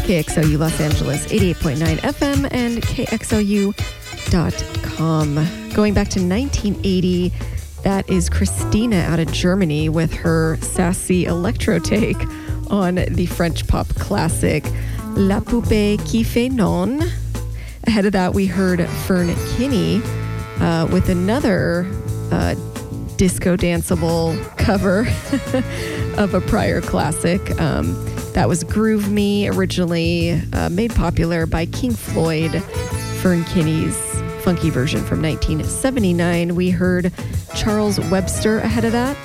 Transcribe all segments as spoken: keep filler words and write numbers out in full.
K X L U Los Angeles, eighty-eight point nine F M and K X L U dot com. Going back to nineteen eighty, that is Christina out of Germany with her sassy electro take on the French pop classic La Poupée qui fait non. Ahead of that, we heard Fern Kinney uh, with another uh, disco danceable cover of a prior classic. Um, that was Groove Me, originally uh, made popular by King Floyd. Fern Kinney's funky version from nineteen seventy-nine. We heard Charles Webster ahead of that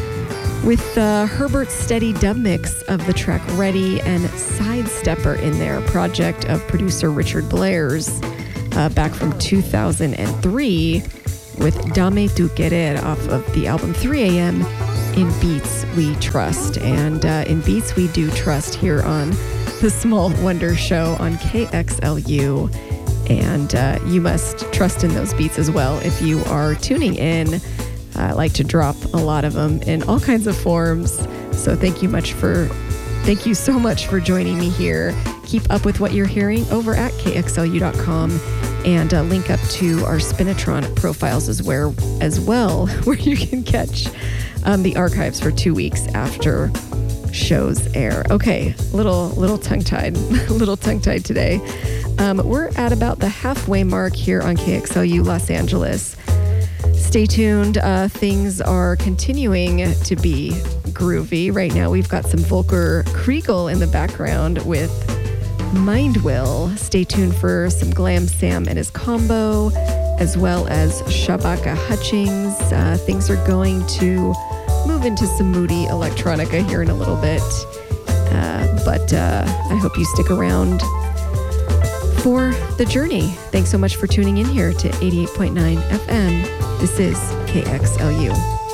with uh, Herbert's steady dub mix of the track Ready and Sidestepper in there, project of producer Richard Blair's uh, back from two thousand three with Dame Tu Querer off of the album three a.m. In Beats We Trust. And uh, in Beats We Do Trust here on the Small Wonder Show on K X L U. And uh, you must trust in those beats as well if you are tuning in. I like to drop a lot of them in all kinds of forms. So thank you much for, thank you so much for joining me here. Keep up with what you're hearing over at K X L U dot com and uh, link up to our Spinitron profiles as, where, as well, where you can catch um, the archives for two weeks after shows air. Okay, little little tongue-tied, little tongue-tied today. Um, we're at about the halfway mark here on K X L U Los Angeles. Stay tuned. Uh, things are continuing to be groovy. Right now, we've got some Volker Kriegel in the background with Mindwill. Stay tuned for some Glam Sam and his combo, as well as Shabaka Hutchings. Uh, things are going to move into some moody electronica here in a little bit. Uh, but uh, I hope you stick around for the journey. Thanks so much for tuning in here to eighty-eight point nine F M. This is K X L U.